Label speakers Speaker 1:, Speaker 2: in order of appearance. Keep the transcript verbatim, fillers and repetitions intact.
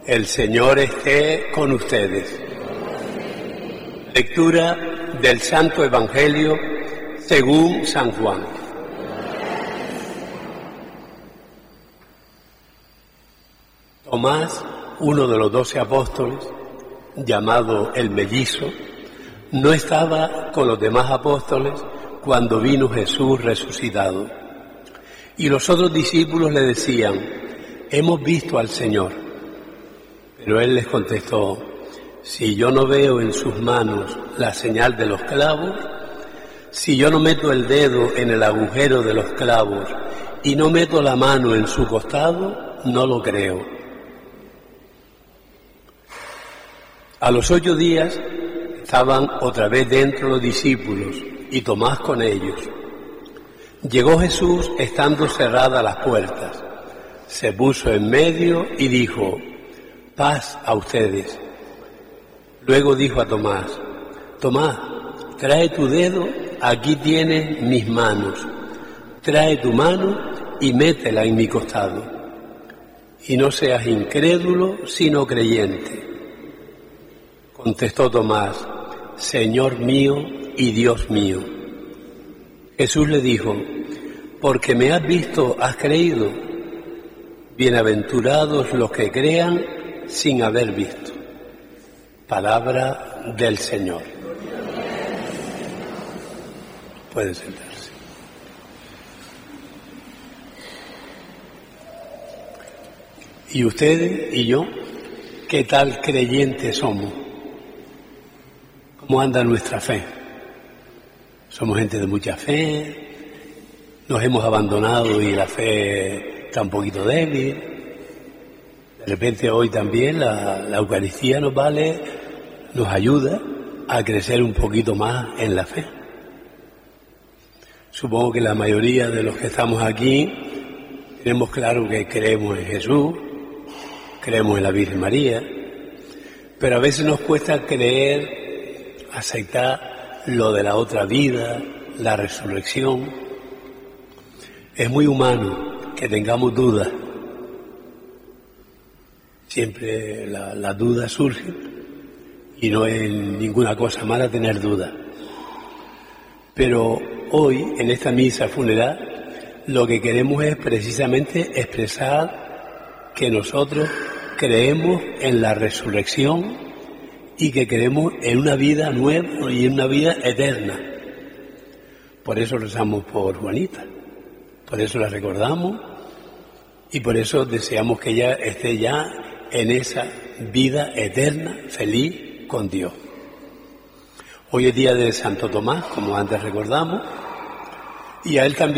Speaker 1: El Señor esté con ustedes. Lectura del Santo Evangelio según San Juan. Tomás, uno de los doce apóstoles, llamado el Mellizo, no estaba con los demás apóstoles cuando vino Jesús resucitado. Y los otros discípulos le decían: hemos visto al Señor. Pero él les contestó: si yo no veo en sus manos la señal de los clavos, si yo no meto el dedo en el agujero de los clavos y no meto la mano en su costado, no lo creo. A los ocho días estaban otra vez dentro los discípulos y Tomás con ellos. Llegó Jesús estando cerradas las puertas, se puso en medio y dijo: paz a ustedes. Luego dijo a Tomás: Tomás, trae tu dedo, aquí tienes mis manos. Trae tu mano y métela en mi costado. Y no seas incrédulo, sino creyente. Contestó Tomás: Señor mío y Dios mío. Jesús le dijo: porque me has visto, has creído. Bienaventurados los que crean sin haber visto. Palabra del Señor. Pueden sentarse. ¿Y ustedes y yo, qué tal creyentes somos? ¿Cómo anda nuestra fe? Somos gente de mucha fe, nos hemos abandonado y la fe está un poquito débil. De repente hoy también la, la Eucaristía nos vale, nos ayuda a crecer un poquito más en la fe. Supongo que la mayoría de los que estamos aquí tenemos claro que creemos en Jesús, creemos en la Virgen María, pero a veces nos cuesta creer, aceptar lo de la otra vida, la resurrección. Es muy humano que tengamos dudas. Siempre las la dudas surgen y no es ninguna cosa mala tener dudas. Pero hoy, en esta misa funeral, lo que queremos es precisamente expresar que nosotros creemos en la resurrección y que creemos en una vida nueva y en una vida eterna. Por eso rezamos por Juanita, por eso la recordamos y por eso deseamos que ella esté ya en esa vida eterna, feliz con Dios. Hoy es día de Santo Tomás, como antes recordamos, y a él también